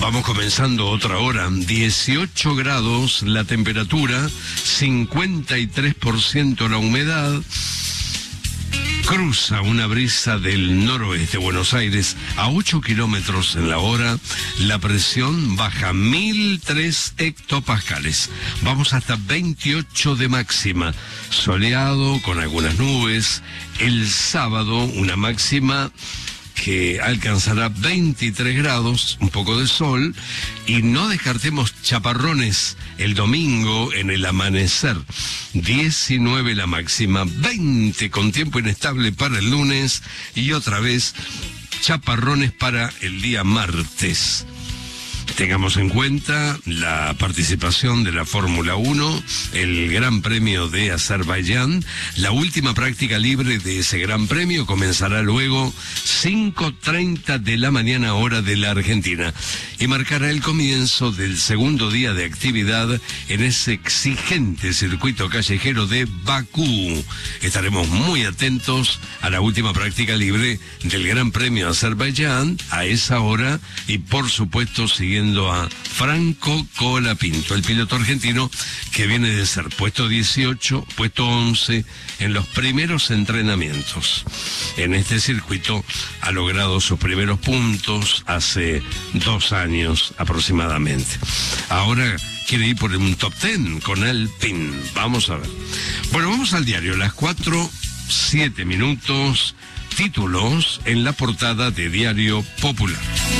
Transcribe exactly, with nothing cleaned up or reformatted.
Vamos comenzando otra hora. dieciocho grados la temperatura, cincuenta y tres por ciento la humedad. Cruza una brisa del noroeste de Buenos Aires a ocho kilómetros en la hora. La presión baja mil tres hectopascales. Vamos hasta veintiocho de máxima. Soleado con algunas nubes. El sábado una máxima que alcanzará veintitrés grados, un poco de sol, y no descartemos chaparrones el domingo en el amanecer. diecinueve la máxima, veinte con tiempo inestable para el lunes y otra vez chaparrones para el día martes. Tengamos en cuenta la participación de la Fórmula uno, el Gran Premio de Azerbaiyán. La última práctica libre de ese Gran Premio comenzará luego cinco treinta de la mañana hora de la Argentina y marcará el comienzo del segundo día de actividad en ese exigente circuito callejero de Bakú. Estaremos muy atentos a la última práctica libre del Gran Premio de Azerbaiyán a esa hora y por supuesto siguiendo a Franco Colapinto, el piloto argentino que viene de ser puesto dieciocho, puesto once en los primeros entrenamientos. En este circuito ha logrado sus primeros puntos hace dos años aproximadamente. Ahora quiere ir por un top ten con Alpine. Vamos a ver. Bueno, vamos al diario, las cuatro, siete minutos, títulos en la portada de Diario Popular.